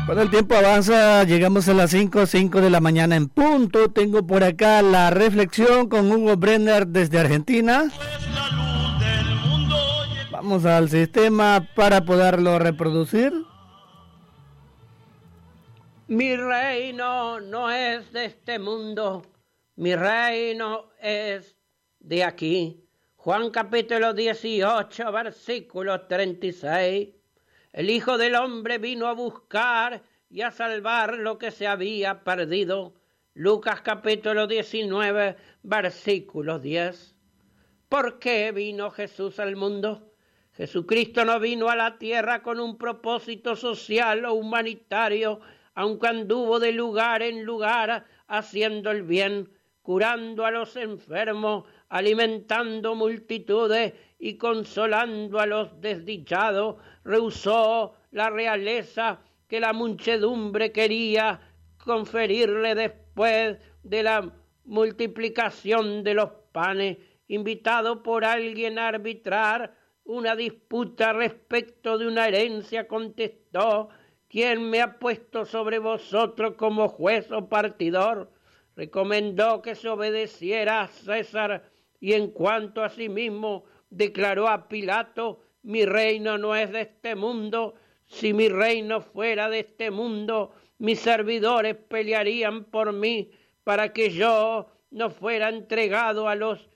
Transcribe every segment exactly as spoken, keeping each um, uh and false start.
Cuando el tiempo avanza, llegamos a las cinco, cinco de la mañana en punto. Tengo por acá la reflexión con Hugo Brenner desde Argentina. Vamos al sistema para poderlo reproducir. Mi reino no es de este mundo, mi reino es de aquí. Juan capítulo dieciocho, versículo treinta y seis. El Hijo del Hombre vino a buscar y a salvar lo que se había perdido. Lucas capítulo diecinueve, versículo diez. ¿Por qué vino Jesús al mundo? Jesucristo no vino a la tierra con un propósito social o humanitario, aunque anduvo de lugar en lugar haciendo el bien, curando a los enfermos, alimentando multitudes y consolando a los desdichados. Rehusó la realeza que la muchedumbre quería conferirle después de la multiplicación de los panes. Invitado por alguien a arbitrar una disputa respecto de una herencia, contestó: ¿quién me ha puesto sobre vosotros como juez o partidor? Recomendó que se obedeciera a César y en cuanto a sí mismo declaró a Pilato: mi reino no es de este mundo. Si mi reino fuera de este mundo, mis servidores pelearían por mí para que yo no fuera entregado a los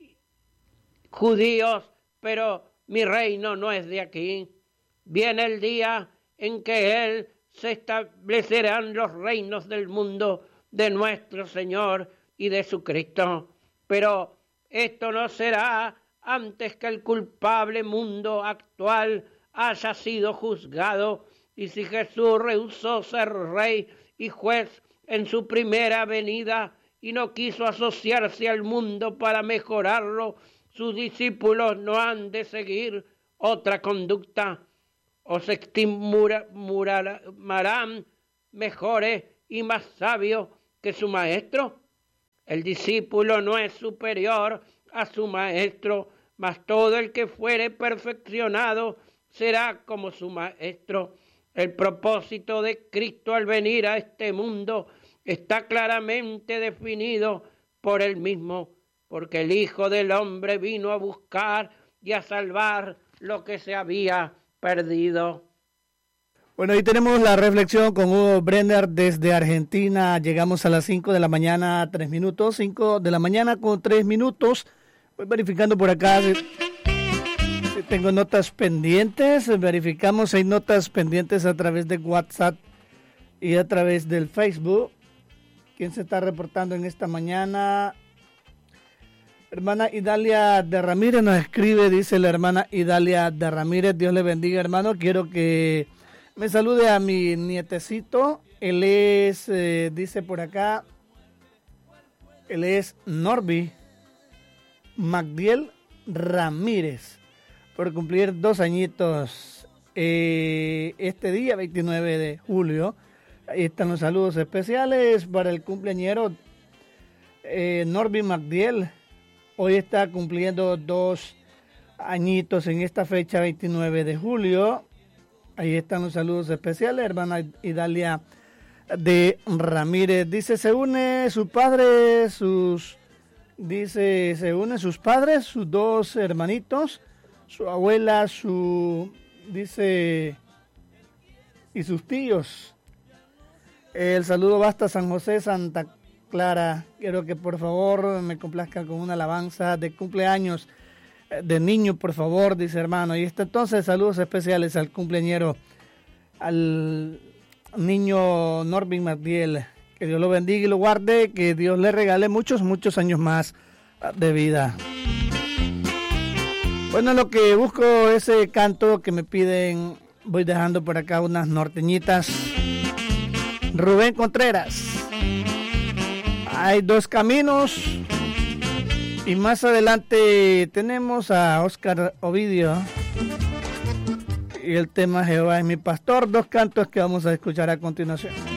judíos, pero mi reino no es de aquí. Viene el día en que Él se establecerán los reinos del mundo de nuestro Señor y de su Cristo. Pero esto no será antes que el culpable mundo actual haya sido juzgado. Y si Jesús rehusó ser rey y juez en su primera venida y no quiso asociarse al mundo para mejorarlo, sus discípulos no han de seguir otra conducta. O se estimarán mejores y más sabios que su maestro. El discípulo no es superior a su maestro, mas todo el que fuere perfeccionado será como su maestro. El propósito de Cristo al venir a este mundo está claramente definido por él mismo, porque el Hijo del Hombre vino a buscar y a salvar lo que se había perdido. Bueno, ahí tenemos la reflexión con Hugo Brenner desde Argentina. Llegamos a las cinco de la mañana, tres minutos. cinco de la mañana con tres minutos. Voy verificando por acá si, si tengo notas pendientes. Verificamos si hay notas pendientes a través de WhatsApp y a través del Facebook. ¿Quién se está reportando en esta mañana? Hermana Idalia de Ramírez nos escribe, dice la hermana Idalia de Ramírez. Dios le bendiga, hermano. Quiero que me salude a mi nietecito. Él es, eh, dice por acá, él es Norby Magdiel Ramírez, por cumplir dos añitos eh, este día, veintinueve de julio. Ahí están los saludos especiales para el cumpleañero eh, Norby Magdiel. Hoy está cumpliendo dos añitos en esta fecha, veintinueve de julio. Ahí están los saludos especiales, hermana Idalia de Ramírez. Dice, se une su padre, sus, dice, se une sus padres, sus dos hermanitos, su abuela, su, dice, y sus tíos. El saludo va hasta San José, Santa Clara. Quiero que por favor me complazcan con una alabanza de cumpleaños de niño, por favor, dice hermano. Y está entonces saludos especiales al cumpleañero, al niño Norvin Magdiel. Que Dios lo bendiga y lo guarde, que Dios le regale muchos, muchos años más de vida. Bueno, lo que busco ese canto que me piden, voy dejando por acá unas norteñitas. Rubén Contreras. Hay dos caminos. Y más adelante tenemos a Oscar Ovidio y el tema Jehová es mi pastor, dos cantos que vamos a escuchar a continuación.